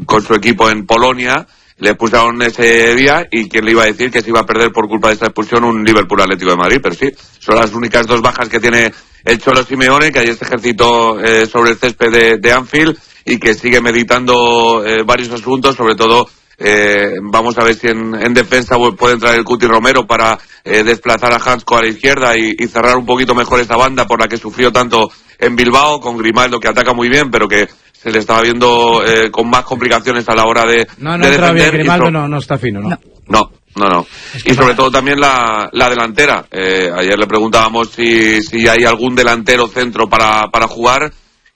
con su equipo en Polonia. Le expulsaron ese día y quién le iba a decir que se iba a perder por culpa de esta expulsión un Liverpool Atlético de Madrid, pero sí, son las únicas 2 bajas que tiene el Cholo Simeone, que ayer se ejercitó sobre el césped de Anfield y que sigue meditando varios asuntos, sobre todo vamos a ver si en defensa puede entrar el Cuti Romero para desplazar a Hansko a la izquierda y cerrar un poquito mejor esta banda por la que sufrió tanto en Bilbao, con Grimaldo que ataca muy bien pero que se le estaba viendo con más complicaciones a la hora de defender. Bien, Grimaldo no está fino, ¿no? No. Y sobre todo también la delantera. Ayer le preguntábamos si hay algún delantero centro para jugar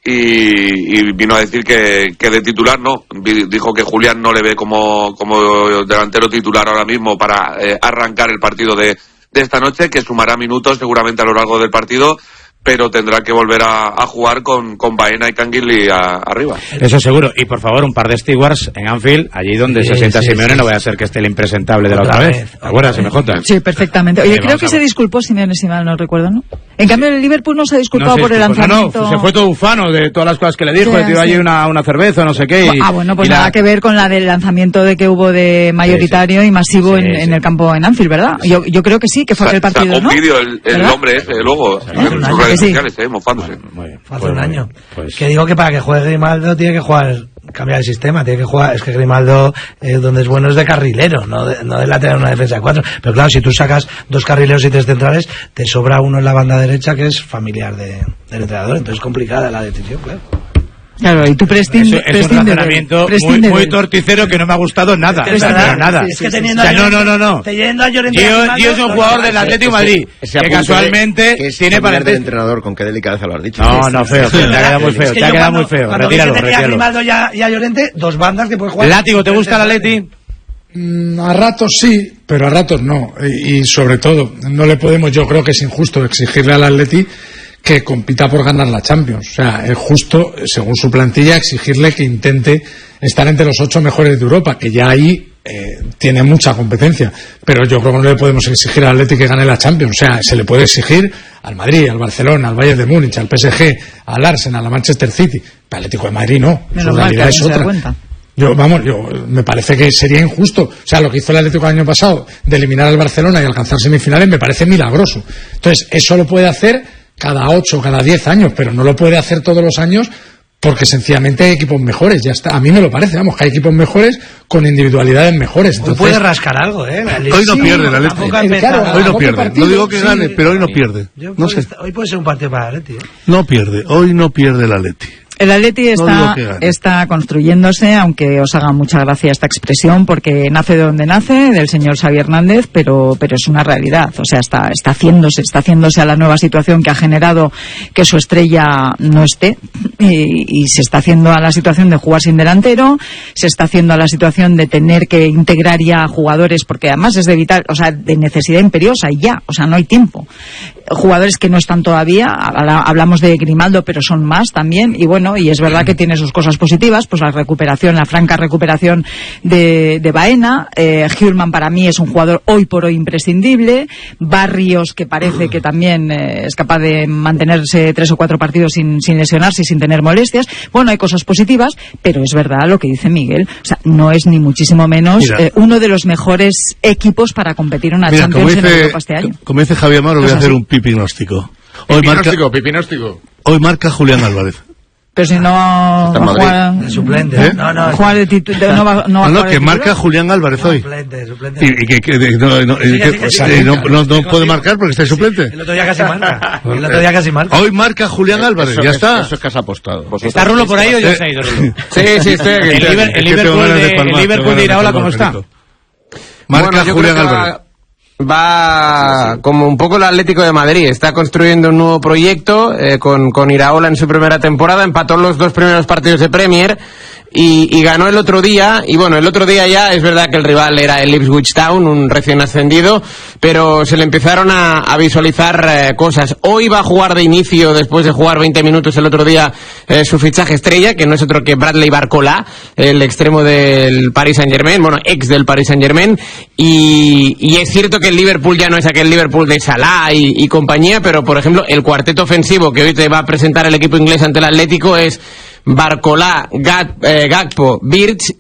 y vino a decir que de titular no. Dijo que Julián no le ve como delantero titular ahora mismo para arrancar el partido de esta noche, que sumará minutos seguramente a lo largo del partido, pero tendrá que volver a jugar con Baena y Canguilí arriba. Eso seguro. Y por favor, un par de stewards en Anfield, allí donde se sienta Simeone, no vaya a ser que esté el impresentable de la otra vez. ¿Te acuerdas, MJ? Sí, perfectamente. Oye, creo que se disculpó Simeone, si mal no recuerdo, ¿no? En cambio, el Liverpool no se ha disculpado por el lanzamiento. No, se fue todo ufano de todas las cosas que le dijo, le dio allí una cerveza, no sé qué. Bueno, pues nada que ver con la del lanzamiento de que hubo de mayoritario y masivo en el campo en Anfield, ¿verdad? Yo creo que sí, que fue aquel partido, ¿no? Un vídeo el hombre ese, luego, en sus redes sociales, mofándose. Hace un año. Que digo que para que juegue Grimaldo tiene que jugar, cambiar el sistema, tiene que jugar, es que Grimaldo donde es bueno es de carrilero, no de lateral en una defensa de 4, pero claro, si tú sacas 2 carrileros y 3 centrales, te sobra uno en la banda derecha que es familiar del entrenador, entonces es complicada la decisión, claro. Claro, y tú prescindes. Es un razonamiento muy torticero que no me ha gustado nada. Nada. Es que teniendo no. Teniendo a Llorente. Yo es un jugador del Atlético de Madrid que casualmente tiene para el entrenador, con qué delicadeza lo has dicho. No, feo. Te ha quedado muy feo. Te ha quedado muy feo. Retíralo. A Grimaldo y a Llorente, 2 bandas que puede jugar. Látigo, ¿te gusta el Atleti? A ratos sí, pero a ratos no. Y sobre todo, no le podemos, yo creo que es injusto exigirle al Atleti que compita por ganar la Champions. O sea, es justo, según su plantilla, exigirle que intente estar entre los 8 mejores de Europa, que ya ahí tiene mucha competencia. Pero yo creo que no le podemos exigir al Atleti que gane la Champions. O sea, se le puede exigir al Madrid, al Barcelona, al Bayern de Múnich, al PSG, al Arsenal, al Manchester City. Pero al Atlético de Madrid no. Su realidad es otra. Yo me parece que sería injusto. O sea, lo que hizo el Atlético el año pasado de eliminar al Barcelona y alcanzar semifinales me parece milagroso. Entonces, eso lo puede hacer cada 8, cada 10 años, pero no lo puede hacer todos los años porque sencillamente hay equipos mejores, ya está. A mí me lo parece, vamos, que hay equipos mejores con individualidades mejores. Entonces, puede rascar algo, ¿eh? Hoy no pierde el Atleti. Hoy no pierde. No digo que gane, pero hoy no pierde. No sé. Hoy puede ser un partido para el Atleti. No pierde, hoy no pierde el Atleti. El Atleti está construyéndose, aunque os haga mucha gracia esta expresión, porque nace de donde nace, del señor Xavi Hernández, pero es una realidad. O sea, está haciéndose a la nueva situación que ha generado que su estrella no esté, y se está haciendo a la situación de jugar sin delantero, se está haciendo a la situación de tener que integrar ya jugadores, porque además es de vital, o sea, de necesidad imperiosa y ya, o sea, no hay tiempo. Jugadores que no están todavía, hablamos de Grimaldo, pero son más también, y bueno, y es verdad que tiene sus cosas positivas, pues la franca recuperación de Baena. Hjulman para mí es un jugador hoy por hoy imprescindible. Barrios, que parece que también es capaz de mantenerse 3 o 4 partidos sin lesionarse y sin tener molestias. Bueno, hay cosas positivas, pero es verdad lo que dice Miguel, o sea, no es ni muchísimo menos uno de los mejores equipos para competir en una Champions en Europa este año. Como dice Javier Amaro, voy a hacer un pipinóstico. Pipinóstico. Hoy marca Julián Álvarez. Pero si no juega de suplente, juega de titular, no que marca Julián Álvarez hoy. Suplente. Y que no puede marcar porque está de suplente. El otro día casi marca. Hoy marca Julián Álvarez, ya está. Eso es que has apostado. ¿Está Rulo por ahí o ya se ha ido Rulo? Sí, estoy aquí. El Liverpool de Iraola, ¿cómo está? Marca Julián Álvarez. Va como un poco el Atlético de Madrid, está construyendo un nuevo proyecto con Iraola en su primera temporada, empató los 2 primeros partidos de Premier y ganó el otro día, y bueno, el otro día ya es verdad que el rival era el Ipswich Town, un recién ascendido, pero se le empezaron a visualizar cosas. Hoy va a jugar de inicio, después de jugar 20 minutos el otro día, su fichaje estrella, que no es otro que Bradley Barcola, el extremo del Paris Saint-Germain, bueno, ex del Paris Saint-Germain, y es cierto que el Liverpool ya no es aquel Liverpool de Salah y compañía, pero por ejemplo el cuarteto ofensivo que hoy te va a presentar el equipo inglés ante el Atlético es Barcola, Gakpo, Birch